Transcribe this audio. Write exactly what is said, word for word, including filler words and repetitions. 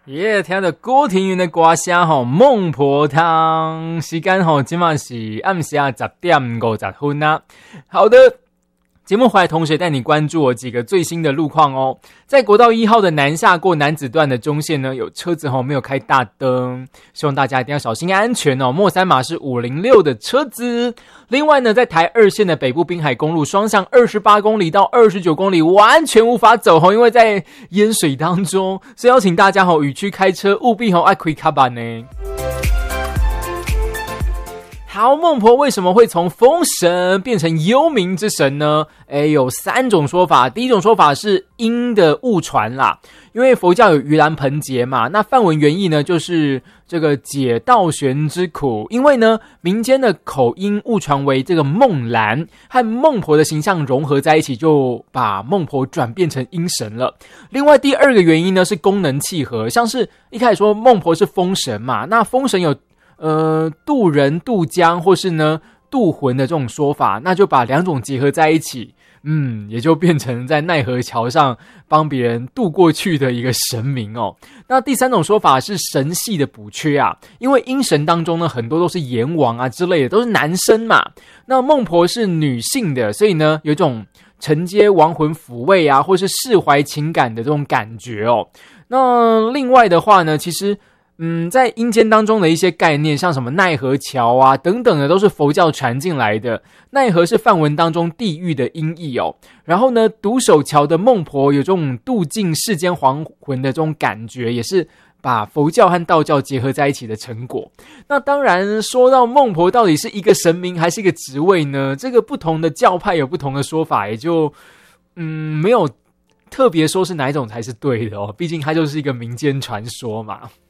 耶、yeah, 听到郭庭云的歌声吼，孟婆汤时间吼，今晚是暗下十点五十分啊。好的，节目回来同时带你关注我几个最新的路况哦。在国道一号的南下过南子段的中线呢，有车子吼没有开大灯，希望大家一定要小心安全哦。末三码是五零六的车子。另外呢，在台二线的北部滨海公路双向二十八公里到二十九公里完全无法走吼，因为在淹水当中，所以邀请大家吼雨区开车务必吼爱开卡板呢。好，孟婆为什么会从风神变成幽冥之神呢？诶，有三种说法。第一种说法是因的误传啦，因为佛教有盂兰盆节嘛，那梵文原意呢就是这个解道玄之苦，因为呢民间的口音误传为这个孟兰，和孟婆的形象融合在一起，就把孟婆转变成阴神了。另外第二个原因呢是功能契合，像是一开始说孟婆是风神嘛，那风神有呃，渡人、渡江，或是呢渡魂的这种说法，那就把两种结合在一起，嗯，也就变成在奈何桥上帮别人渡过去的一个神明哦。那第三种说法是神系的补缺啊，因为阴神当中呢，很多都是阎王啊之类的，都是男生嘛。那孟婆是女性的，所以呢，有一种承接亡魂抚慰啊，或是释怀情感的这种感觉哦。那另外的话呢，其实嗯，在阴间当中的一些概念，像什么奈何桥啊等等的，都是佛教传进来的。奈何是梵文当中地狱的音译哦。然后呢，独守桥的孟婆有这种渡尽世间亡魂的这种感觉，也是把佛教和道教结合在一起的成果。那当然，说到孟婆到底是一个神明还是一个职位呢？这个不同的教派有不同的说法，也就嗯没有特别说是哪一种才是对的哦，毕竟它就是一个民间传说嘛。